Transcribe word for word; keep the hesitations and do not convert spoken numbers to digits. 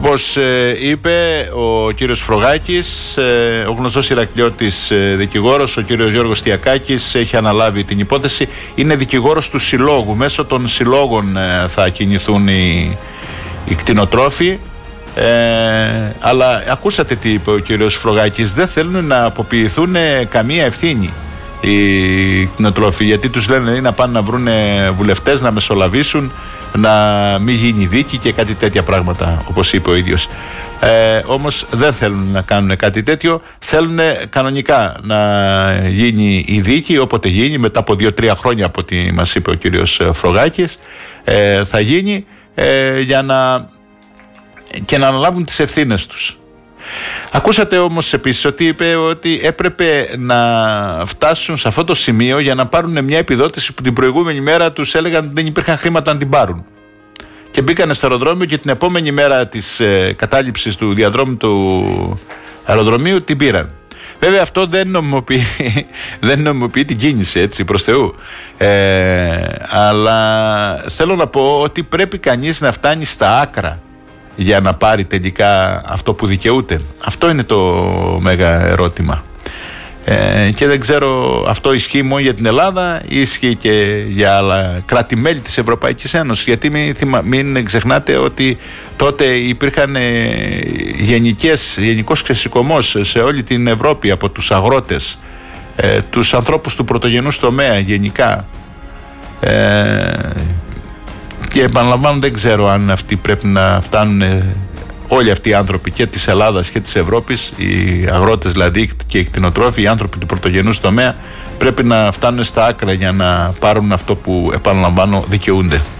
Όπως ε, είπε ο κύριος Φρογάκης, ε, ο γνωστός Ηρακλειώτης ε, δικηγόρος, ο κύριος Γιώργος Τιακάκης, έχει αναλάβει την υπόθεση. Είναι δικηγόρος του συλλόγου. Μέσω των συλλόγων ε, θα κινηθούν οι, οι κτηνοτρόφοι. Ε, αλλά ακούσατε τι είπε ο κύριος Φρογάκης. Δεν θέλουν να αποποιηθούν καμία ευθύνη οι κτηνοτρόφοι, γιατί τους λένε να πάνε να βρουν βουλευτές να μεσολαβήσουν, να μην γίνει δίκη και κάτι τέτοια πράγματα, όπως είπε ο ίδιος. Ε, όμως δεν θέλουν να κάνουν κάτι τέτοιο. Θέλουν κανονικά να γίνει η δίκη, όποτε γίνει, μετά από δύο-τρία χρόνια από ό,τι μας είπε ο κύριος Φρογάκης, ε, θα γίνει ε, για να και να αναλάβουν τις ευθύνες τους. Ακούσατε όμως επίσης ότι είπε ότι έπρεπε να φτάσουν σε αυτό το σημείο για να πάρουν μια επιδότηση που την προηγούμενη μέρα τους έλεγαν ότι δεν υπήρχαν χρήματα να την πάρουν. Και μπήκανε στο αεροδρόμιο και την επόμενη μέρα της ε, κατάληψης του διαδρόμου του αεροδρομίου την πήραν. Βέβαια αυτό δεν νομιμοποιεί, δεν νομιμοποιεί την κίνηση, έτσι, προς Θεού. Ε, αλλά θέλω να πω ότι πρέπει κανείς να φτάνει στα άκρα για να πάρει τελικά αυτό που δικαιούται. Αυτό είναι το μέγα ερώτημα. Ε, και δεν ξέρω, αυτό ισχύει μόνο για την Ελλάδα ή ισχύει και για άλλα κράτη-μέλη της Ευρωπαϊκής Ένωσης, γιατί μην, μην ξεχνάτε ότι τότε υπήρχαν ε, γενικές, γενικός ξεσηκωμός σε όλη την Ευρώπη από τους αγρότες, ε, τους ανθρώπους του πρωτογενούς τομέα γενικά, ε, και επαναλαμβάνω, δεν ξέρω αν αυτοί πρέπει να φτάνουν, όλοι αυτοί οι άνθρωποι και της Ελλάδας και της Ευρώπης, οι αγρότες δηλαδή και οι κτηνοτρόφοι, οι άνθρωποι του πρωτογενούς τομέα, πρέπει να φτάνουν στα άκρα για να πάρουν αυτό που, επαναλαμβάνω, δικαιούνται.